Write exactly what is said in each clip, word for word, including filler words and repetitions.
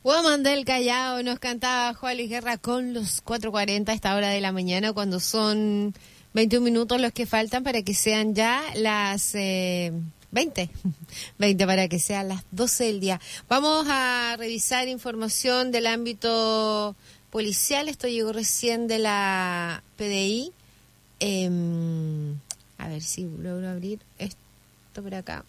Woman del Callao nos cantaba Juan Luis Guerra con los cuatro cuarenta a esta hora de la mañana, cuando son veintiún minutos los que faltan para que sean ya las eh, veinte, veinte para que sean las doce del día. Vamos a revisar información del ámbito policial. Esto llegó recién de la P D I. Eh, a ver si logro abrir esto por acá.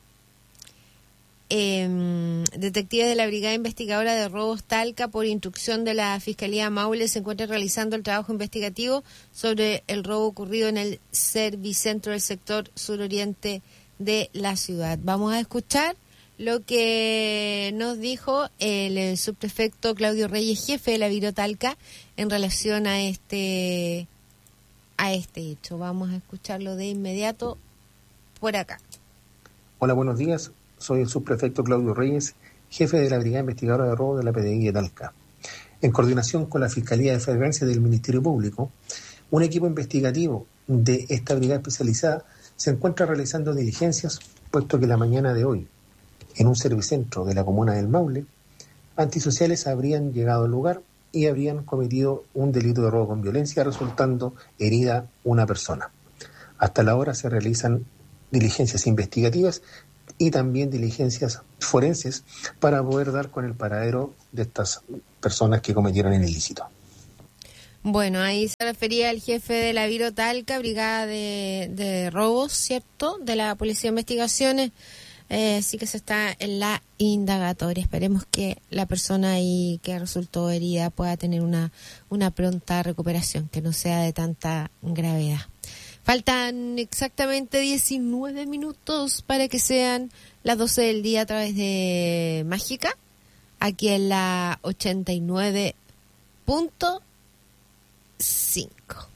Eh, detectives de la Brigada Investigadora de Robos Talca, por instrucción de la Fiscalía Maule, se encuentran realizando el trabajo investigativo sobre el robo ocurrido en el Servicentro del sector suroriente de la ciudad. Vamos a escuchar lo que nos dijo el, el subprefecto Claudio Reyes, jefe de la Biro Talca, en relación a este a este hecho. Vamos a escucharlo de inmediato por acá. Hola, buenos días. Soy el subprefecto Claudio Reyes, jefe de la Brigada Investigadora de Robo de la P D I de Talca. En coordinación con la Fiscalía de Flagrancia del Ministerio Público, un equipo investigativo de esta brigada especializada se encuentra realizando diligencias, puesto que la mañana de hoy, en un servicentro de la comuna del Maule, antisociales habrían llegado al lugar y habrían cometido un delito de robo con violencia, resultando herida una persona. Hasta la hora se realizan diligencias investigativas y también diligencias forenses para poder dar con el paradero de estas personas que cometieron el ilícito. Bueno, ahí se refería el jefe de la Biro Talca, Brigada de, de Robos, ¿cierto?, de la Policía de Investigaciones. Eh, sí que se está en la indagatoria. Esperemos que la persona ahí que resultó herida pueda tener una, una pronta recuperación, que no sea de tanta gravedad. Faltan exactamente diecinueve minutos para que sean las doce del día a través de Mágica, aquí en la ochenta y nueve punto cinco.